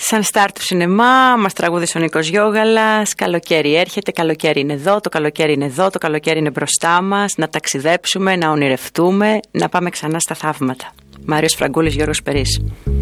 Σαν στάρ του σινεμά, μας τραγούδισε ο Νίκος Γιώγαλας. Καλοκαίρι έρχεται, καλοκαίρι είναι εδώ, το καλοκαίρι είναι εδώ, το καλοκαίρι είναι μπροστά μας. Να ταξιδέψουμε, να ονειρευτούμε, να πάμε ξανά στα θαύματα. Μάριος Φραγκούλης, Γιώργος Περής.